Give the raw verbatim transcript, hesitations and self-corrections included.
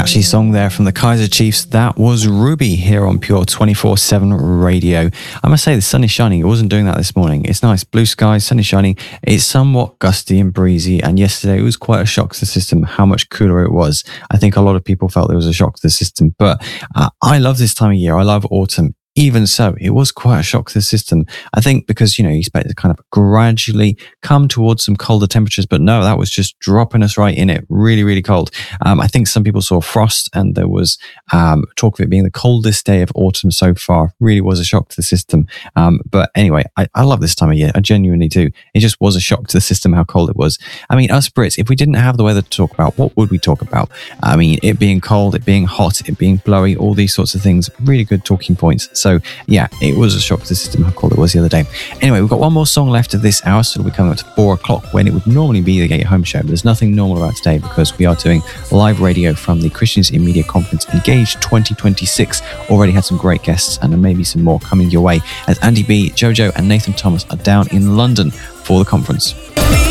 catchy song there from the Kaiser Chiefs. That was Ruby here on Pure twenty-four seven Radio. I must say the sun is shining. It wasn't doing that this morning. It's nice. Blue skies, sun is shining. It's somewhat gusty and breezy. And yesterday it was quite a shock to the system how much cooler it was. I think a lot of people felt it was a shock to the system. But uh, I love this time of year. I love autumn. Even so, it was quite a shock to the system. I think because, you know, you expect it to kind of gradually come towards some colder temperatures, but no, that was just dropping us right in it. Really, really cold. Um, I think some people saw frost and there was um, talk of it being the coldest day of autumn so far. Really was a shock to the system. Um, but anyway, I, I love this time of year. I genuinely do. It just was a shock to the system how cold it was. I mean, us Brits, if we didn't have the weather to talk about, what would we talk about? I mean, it being cold, it being hot, it being blowy, all these sorts of things. Really good talking points. So yeah, it was a shock to the system how cold it was the other day. Anyway, we've got one more song left of this hour, so we'll be coming up to four o'clock when it would normally be the Get Your Home show. But there's nothing normal about today because we are doing live radio from the Christians in Media Conference Engage twenty twenty-six. Already had some great guests and maybe some more coming your way as Andy B, Jojo and Nathan Thomas are down in London for the conference.